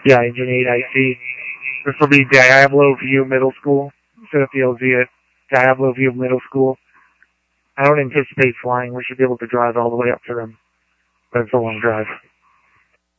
Yeah, Engine 8 IC. This will be Diablo View Middle School. Set up the LZ at Diablo View Middle School. I don't anticipate flying. We should be able to drive all the way up to them. But it's a long drive.